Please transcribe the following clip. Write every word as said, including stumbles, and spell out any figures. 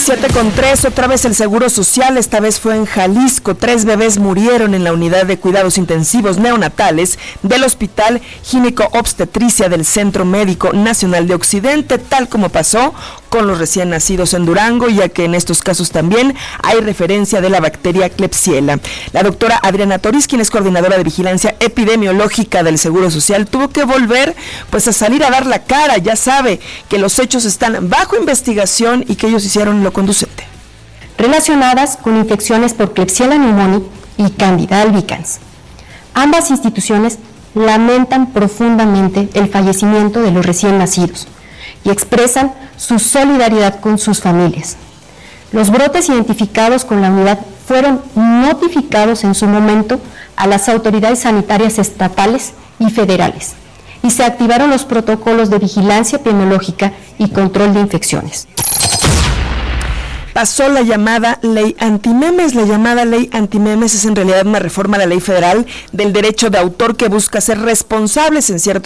siete con tres, otra vez el Seguro Social, esta vez fue en Jalisco. Tres bebés murieron en la unidad de cuidados intensivos neonatales del Hospital Gineco-Obstetricia del Centro Médico Nacional de Occidente, tal como pasó con los recién nacidos en Durango, ya que en estos casos también hay referencia de la bacteria Klebsiella. La doctora Adriana Toriz, quien es coordinadora de vigilancia epidemiológica del Seguro Social, tuvo que volver pues a salir a dar la cara. Ya sabe que los hechos están bajo investigación y que ellos hicieron lo conducente. Relacionadas con infecciones por Klebsiella pneumoniae y Candida albicans. Ambas instituciones lamentan profundamente el fallecimiento de los recién nacidos y expresan su solidaridad con sus familias. Los brotes identificados con la unidad fueron notificados en su momento a las autoridades sanitarias estatales y federales y se activaron los protocolos de vigilancia epidemiológica y control de infecciones. Pasó la llamada ley antimemes. La llamada ley antimemes es en realidad una reforma a la ley federal del derecho de autor que busca ser responsables en ciertos